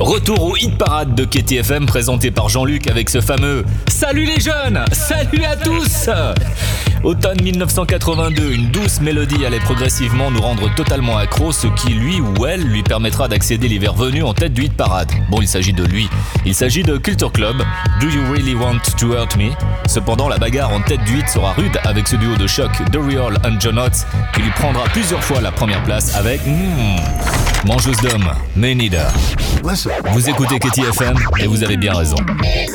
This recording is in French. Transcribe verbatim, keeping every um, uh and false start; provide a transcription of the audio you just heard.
Retour au hit parade de K T F M présenté par Jean-Luc avec ce fameux « Salut les jeunes, salut à tous !» Automne dix-neuf cent quatre-vingt-deux, une douce mélodie allait progressivement nous rendre totalement accro, ce qui lui ou elle lui permettra d'accéder l'hiver venu en tête du hit parade. Bon, il s'agit de lui, il s'agit de Culture Club, Do You Really Want to Hurt Me? Cependant, la bagarre en tête du hit sera rude avec ce duo de choc The Real and John Oates qui lui prendra plusieurs fois la première place avec hmm, Mangeuse d'hommes, mais Nida. Vous écoutez K T F M et vous avez bien raison.